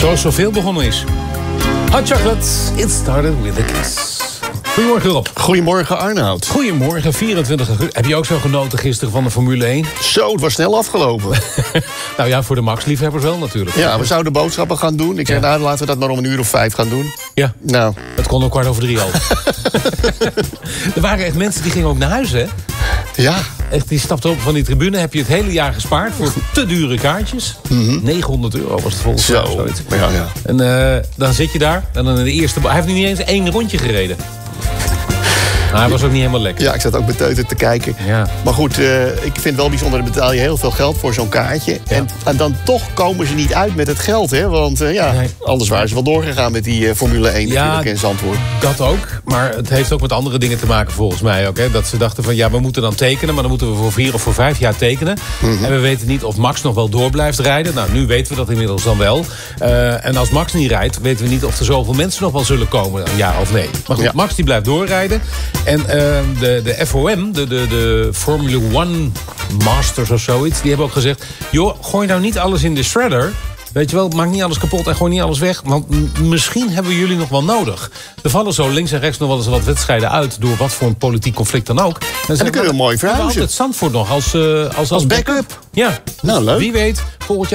Zoals zoveel begonnen is. Hot chocolate, it started with a kiss. Goedemorgen Rob. Goedemorgen Arnoud. Goedemorgen, 24 augustus. Heb je ook zo genoten gisteren van de Formule 1? Zo, het was snel afgelopen. Nou ja, voor de Max-liefhebbers wel natuurlijk. Ja, we zouden boodschappen gaan doen. Ik zei, nou, laten we dat maar om 1:05 gaan doen. Ja, Nou, het kon ook 2:15 al. Er waren echt mensen die gingen ook naar huis, hè? ja. Echt, die stapten op van die tribune. Heb je het hele jaar gespaard voor te dure kaartjes. €900 was het volgens mij. Zo. Zoiets. Ja. En dan zit je daar. En dan in de eerste... Hij heeft niet eens 1 rondje gereden. Maar hij was ook niet helemaal lekker. Ja, ik zat ook beteuterd te kijken. Ja. Maar goed, ik vind wel bijzonder, dan betaal je heel veel geld voor zo'n kaartje. Ja. En dan toch komen ze niet uit met het geld, hè? Want Nee. anders waren ze wel doorgegaan met die Formule 1 natuurlijk in Zandvoort. Dat ook. Maar het heeft ook met andere dingen te maken volgens mij ook. Hè? Dat ze dachten van ja, we moeten dan tekenen. Maar dan moeten we voor 4 of voor 5 jaar tekenen. En we weten niet of Max nog wel door blijft rijden. Nou, nu weten we dat inmiddels dan wel. En als Max niet rijdt, weten we niet of er zoveel mensen nog wel zullen komen. Ja of nee. Maar goed, Ja. Max die blijft doorrijden. En de FOM, de Formula 1 Masters of zoiets, die hebben ook gezegd, joh, gooi nou niet alles in de shredder. Weet je wel, maak niet alles kapot en gooi niet alles weg. Want misschien hebben we jullie nog wel nodig. Er vallen zo links en rechts nog wel eens wat wedstrijden uit, door wat voor een politiek conflict dan ook. En dan kunnen we mooi verhuizen. Het Zandvoort nog als backup. Ja, Nou, leuk. Wie weet, volgend jaar